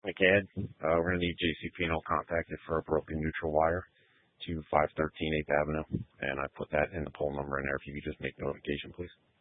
McCad, we're going to need JCP&L contacted for a broken neutral wire to 513 8th Avenue, and I put that in the poll number in there. If you could just make notification, please.